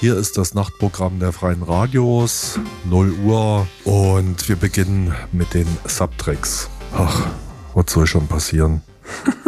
Hier ist das Nachtprogramm der Freien Radios, 0 Uhr, und wir beginnen mit den Subtracks. Ach, was soll schon passieren?